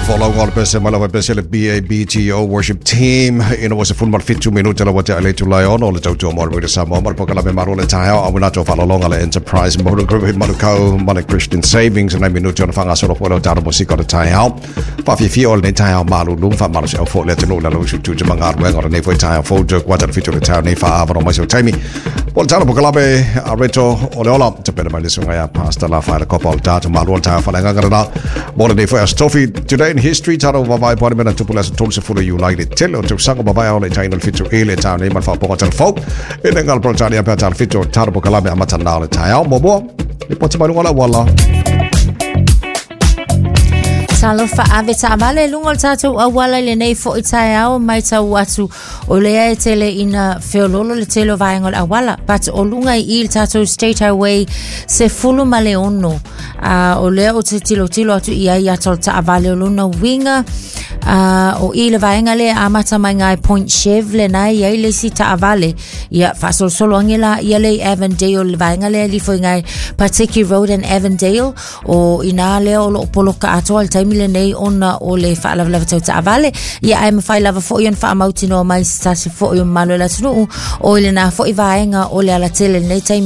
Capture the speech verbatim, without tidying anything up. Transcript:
Follow on pese malawa pese le B A B T O worship team ino was a full mal fit two minutes la wate ale to lion o le tautu mo re sa mo po kala me maro le tayo awina to follow along ale enterprise mo group maluko money Christian savings na minuto na fanga solo polo taro musika le tayo pa fi fi ol ne tayo malu lung fa malu se fo le tino la lo su tu manga we ngora ne fo tayo fo de kwata fit le tayo ne fa avro mo so time pol taro po kala be areto ole ola te pele mai sunga ya pastor la fa le kopol tato malu tayo fa nga ngara mo le fo stofi today in history taro babai parliament tupula sa tolse fulo united telo to sango babai ole tainal fito ele town e malfa po tal folk e ngal projani apa tal fito taro po kala be amata na ole tayo mobo ni poti malu wala wala Salo fa ave ta vale lungol tatu awala le nei fo itaya mai ta watu o le tele ina feololo le telo vaingol awala but o lunga il tatu state highway se fulu maleono a o le o tilo tilo atu ia ia tol ta vale luna winga a o ile vainga le amata mai ngai point chev le nai ia le sita avale ia fa sol solo ngela ia le Avondale le vainga le li fo ngai Patiki Road and Avondale o ina le o lo poloka atol mile nei ona o le fa lava lava tau ta vale ia ai mafai lava fo yon fa mautino mai sta se fo yon malo la tunu o le na fo i vaenga o le ala tele nei